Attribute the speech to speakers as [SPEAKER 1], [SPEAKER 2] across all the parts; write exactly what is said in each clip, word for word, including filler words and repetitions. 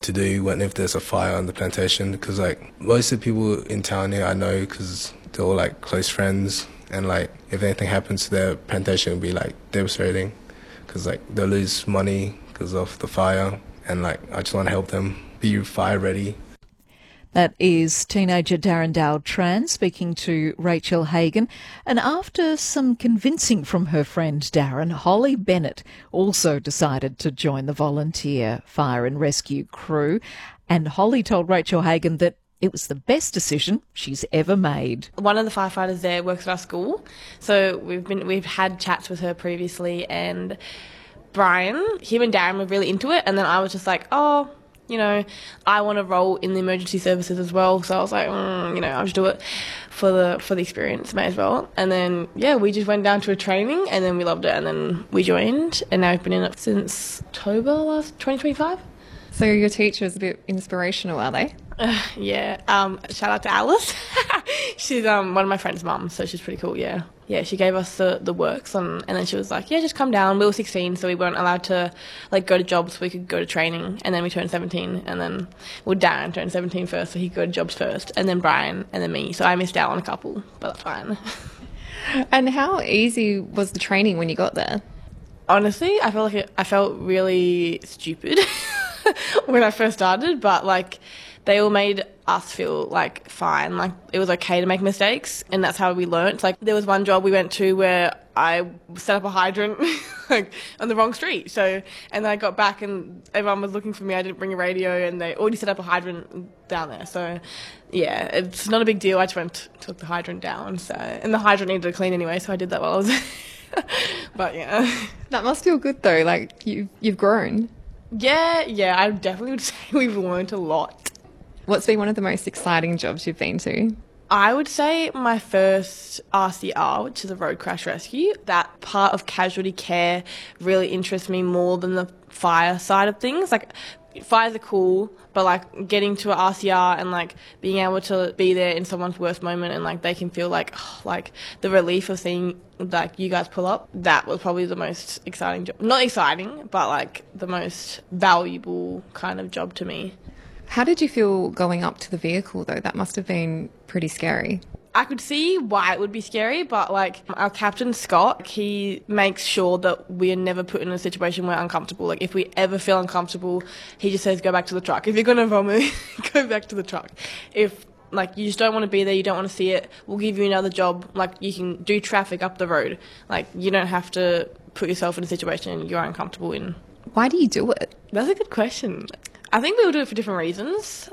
[SPEAKER 1] to do when if there's a fire on the plantation, because like most of the people in town here I know because they're all like close friends, and like if anything happens to their plantation it'll be like devastating because like they'll lose money because of the fire, and like I just want to help them be fire ready.
[SPEAKER 2] That is teenager Darren Tran speaking to Rachel Hagan. And after some convincing from her friend Darren, Holly Bennett also decided to join the volunteer fire and rescue crew. And Holly told Rachel Hagan that it was the best decision she's ever made.
[SPEAKER 3] One of the firefighters there works at our school, so we've been we've had chats with her previously, and Brian, him and Darren were really into it, and then I was just like, oh, you know, I want to roll in the emergency services as well. So I was like, mm, you know, I'll just do it for the for the experience, may as well. And then, yeah, we just went down to a training and then we loved it. And then we joined, and now we've been in it since October last twenty twenty-five.
[SPEAKER 4] So your teacher's a bit inspirational, are they?
[SPEAKER 3] Uh, yeah. Um, shout out to Alice. She's um one of my friend's mums, so she's pretty cool, yeah. Yeah, she gave us the, the works, on, and then she was like, yeah, just come down. We were sixteen, so we weren't allowed to, like, go to jobs, so we could go to training, and then we turned seventeen, and then, well, Darren turned seventeen first, so he could go to jobs first, and then Brian, and then me, so I missed out on a couple, but that's fine.
[SPEAKER 4] And how easy was the training when you got there?
[SPEAKER 3] Honestly, I felt like it, I felt really stupid when I first started, but, like, they all made us feel, like, fine. Like, it was okay to make mistakes, and that's how we learnt. Like, there was one job we went to where I set up a hydrant, like, on the wrong street. So, and then I got back and everyone was looking for me. I didn't bring a radio, and they already set up a hydrant down there. So, yeah, it's not a big deal. I just went, took the hydrant down. So, and the hydrant needed to clean anyway, so I did that while I was there. But, yeah.
[SPEAKER 4] That must feel good, though. Like, you, you've grown.
[SPEAKER 3] Yeah, yeah, I definitely would say we've learnt a lot.
[SPEAKER 4] What's been one of the most exciting jobs you've been to?
[SPEAKER 3] I would say my first R C R, which is a road crash rescue. That part of casualty care really interests me more than the fire side of things. Like, fires are cool, but like getting to an R C R and like being able to be there in someone's worst moment, and like they can feel like oh, like the relief of seeing like you guys pull up, that was probably the most exciting job. Not exciting, but like the most valuable kind of job to me.
[SPEAKER 4] How did you feel going up to the vehicle, though? That must have been pretty scary.
[SPEAKER 3] I could see why it would be scary, but like our captain, Scott, he makes sure that we are never put in a situation where we're uncomfortable. Like if we ever feel uncomfortable, he just says, go back to the truck. If you're going to vomit, go back to the truck. If like you just don't want to be there, you don't want to see it, we'll give you another job. Like you can do traffic up the road. Like you don't have to put yourself in a situation you're uncomfortable in.
[SPEAKER 4] Why do you do it?
[SPEAKER 3] That's a good question. I think we all do it for different reasons.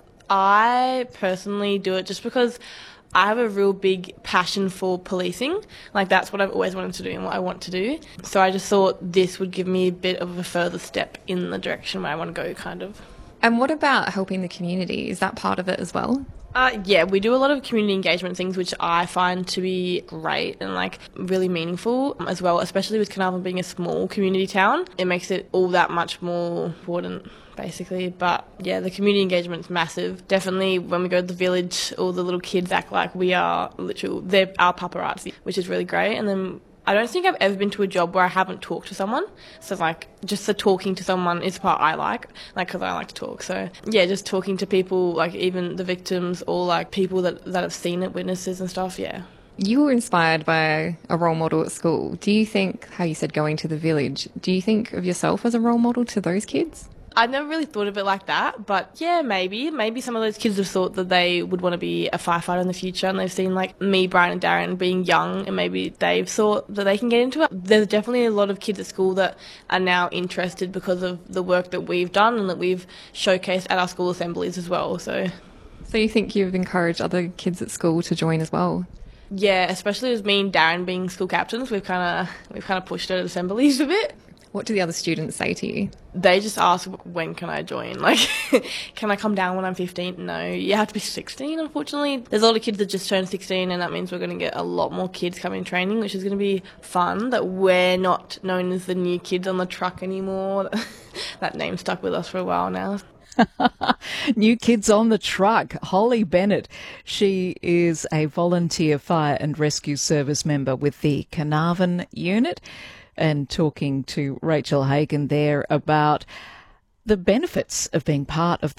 [SPEAKER 3] I personally do it just because I have a real big passion for policing. Like that's what I've always wanted to do and what I want to do. So I just thought this would give me a bit of a further step in the direction where I want to go, kind of.
[SPEAKER 4] And what about helping the community? Is that part of it as well?
[SPEAKER 3] Uh, yeah, we do a lot of community engagement things, which I find to be great and like really meaningful as well, especially with Carnarvon being a small community town. It makes it all that much more important, basically. But yeah, the community engagement's massive. Definitely when we go to the village, all the little kids act like we are literal, they're our paparazzi, which is really great. And then I don't think I've ever been to a job where I haven't talked to someone. So like just the talking to someone is the part I like, like because I like to talk. So yeah, just talking to people, like even the victims or like people that, that have seen it, witnesses and stuff, yeah.
[SPEAKER 4] You were inspired by a role model at school. Do you think, how you said going to the village, do you think of yourself as a role model to those kids?
[SPEAKER 3] I've never really thought of it like that, but yeah, maybe. Maybe some of those kids have thought that they would want to be a firefighter in the future, and they've seen like me, Brian and Darren being young, and maybe they've thought that they can get into it. There's definitely a lot of kids at school that are now interested because of the work that we've done and that we've showcased at our school assemblies as well. So,
[SPEAKER 4] so you think you've encouraged other kids at school to join as well?
[SPEAKER 3] Yeah, especially as me and Darren being school captains, we've kind of we've kind of pushed it at assemblies a bit.
[SPEAKER 4] What do the other students say to you?
[SPEAKER 3] They just ask, when can I join? Like, can I come down when I'm fifteen? No, you have to be sixteen, unfortunately. There's a lot of kids that just turned sixteen, and that means we're going to get a lot more kids coming training, which is going to be fun, that we're not known as the new kids on the truck anymore. That name stuck with us for a while now.
[SPEAKER 2] New kids on the truck. Holly Bennett. She is a volunteer fire and rescue service member with the Carnarvon unit, and talking to Rachel Hagan there about the benefits of being part of